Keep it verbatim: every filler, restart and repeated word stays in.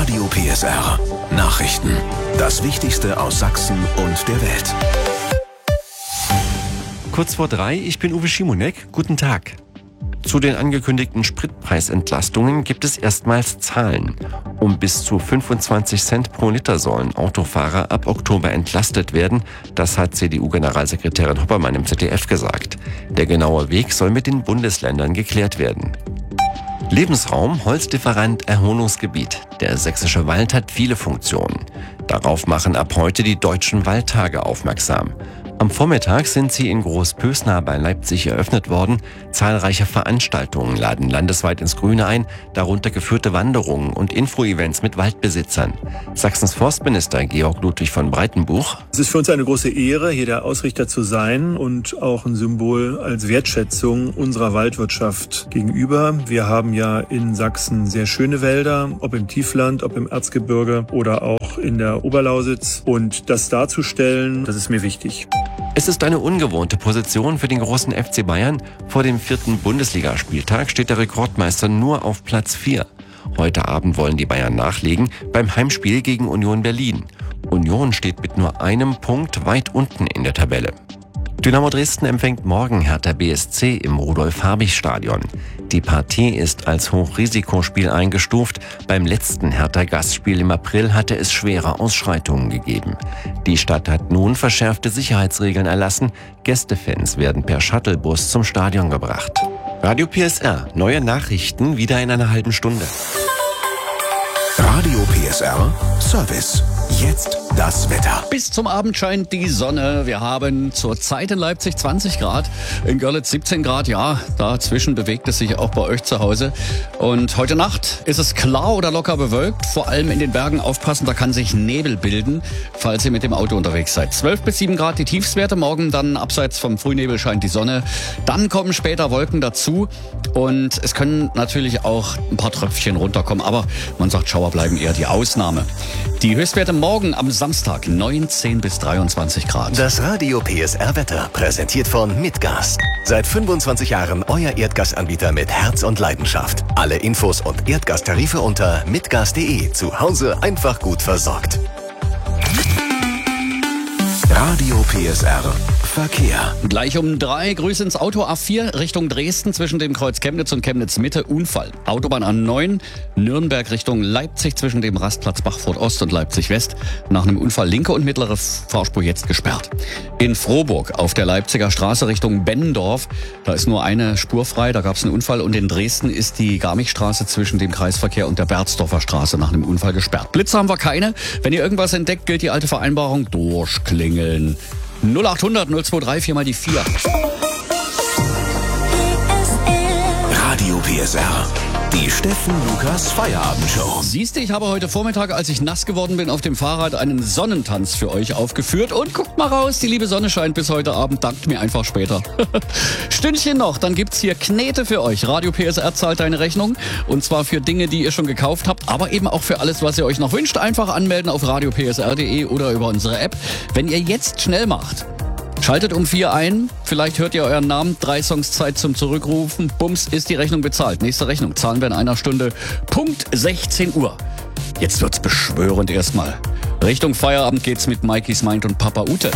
Radio P S R. Nachrichten. Das Wichtigste aus Sachsen und der Welt. Kurz vor drei, ich bin Uwe Schimonek. Guten Tag. Zu den angekündigten Spritpreisentlastungen gibt es erstmals Zahlen. Um bis zu fünfundzwanzig Cent pro Liter sollen Autofahrer ab Oktober entlastet werden. Das hat C D U-Generalsekretärin Hoppermann im Z D F gesagt. Der genaue Weg soll mit den Bundesländern geklärt werden. Lebensraum, Holzdifferent, Erholungsgebiet. Der sächsische Wald hat viele Funktionen. Darauf machen ab heute die Deutschen Waldtage aufmerksam. Am Vormittag sind sie in Großpösna bei Leipzig eröffnet worden. Zahlreiche Veranstaltungen laden landesweit ins Grüne ein, darunter geführte Wanderungen und Info-Events mit Waldbesitzern. Sachsens Forstminister Georg Ludwig von Breitenbuch. Es ist für uns eine große Ehre, hier der Ausrichter zu sein und auch ein Symbol als Wertschätzung unserer Waldwirtschaft gegenüber. Wir haben ja in Sachsen sehr schöne Wälder, ob im Tiefland, ob im Erzgebirge oder auch in der Oberlausitz. Und das darzustellen, das ist mir wichtig. Es ist eine ungewohnte Position für den großen F C Bayern. Vor dem vierten Bundesligaspieltag steht der Rekordmeister nur auf Platz vier. Heute Abend wollen die Bayern nachlegen beim Heimspiel gegen Union Berlin. Union steht mit nur einem Punkt weit unten in der Tabelle. Dynamo Dresden empfängt morgen Hertha B S C im Rudolf-Habich-Stadion. Die Partie ist als Hochrisikospiel eingestuft. Beim letzten Hertha-Gastspiel im April hatte es schwere Ausschreitungen gegeben. Die Stadt hat nun verschärfte Sicherheitsregeln erlassen. Gästefans werden per Shuttlebus zum Stadion gebracht. Radio P S R, neue Nachrichten wieder in einer halben Stunde. Radio P S R Service. Jetzt das Wetter. Bis zum Abend scheint die Sonne. Wir haben zurzeit in Leipzig zwanzig Grad, in Görlitz siebzehn Grad. Ja, dazwischen bewegt es sich auch bei euch zu Hause. Und heute Nacht ist es klar oder locker bewölkt. Vor allem in den Bergen aufpassen, da kann sich Nebel bilden, falls ihr mit dem Auto unterwegs seid. zwölf bis sieben Grad die Tiefstwerte. Morgen dann abseits vom Frühnebel scheint die Sonne. Dann kommen später Wolken dazu. Und es können natürlich auch ein paar Tröpfchen runterkommen. Aber man sagt, Schauer bleiben eher die Ausnahme. Die Höchstwerte morgen am Samstag neunzehn bis dreiundzwanzig Grad. Das Radio P S R Wetter präsentiert von Mitgas. Seit fünfundzwanzig Jahren euer Erdgasanbieter mit Herz und Leidenschaft. Alle Infos und Erdgastarife unter mitgas punkt de. Zu Hause einfach gut versorgt. Radio P S R Verkehr. Gleich um drei, Grüße ins Auto. A vier Richtung Dresden zwischen dem Kreuz Chemnitz und Chemnitz Mitte, Unfall. Autobahn A neun, Nürnberg Richtung Leipzig zwischen dem Rastplatz Bachfurt Ost und Leipzig West. Nach einem Unfall linke und mittlere Fahrspur jetzt gesperrt. In Frohburg auf der Leipziger Straße Richtung Bennendorf, da ist nur eine Spur frei, da gab es einen Unfall. Und in Dresden ist die Garmichstraße zwischen dem Kreisverkehr und der Berzdorfer Straße nach einem Unfall gesperrt. Blitze haben wir keine. Wenn ihr irgendwas entdeckt, gilt die alte Vereinbarung, durchklingeln. null acht hundert null zwei drei vier mal die vier. Radio P S R. Die Steffen Lukas Feierabendshow. Siehst du, ich habe heute Vormittag, als ich nass geworden bin, auf dem Fahrrad einen Sonnentanz für euch aufgeführt. Und guckt mal raus, die liebe Sonne scheint bis heute Abend. Dankt mir einfach später. Stündchen noch, dann gibt's hier Knete für euch. Radio P S R zahlt deine Rechnung. Und zwar für Dinge, die ihr schon gekauft habt, aber eben auch für alles, was ihr euch noch wünscht. Einfach anmelden auf radio p s r punkt de oder über unsere App. Wenn ihr jetzt schnell macht, schaltet um vier ein, vielleicht hört ihr euren Namen, drei Songs Zeit zum Zurückrufen, bums, ist die Rechnung bezahlt. Nächste Rechnung zahlen wir in einer Stunde, Punkt sechzehn Uhr. Jetzt wird's beschwörend erstmal. Richtung Feierabend geht's mit Mikeys Mind und Papa Ute.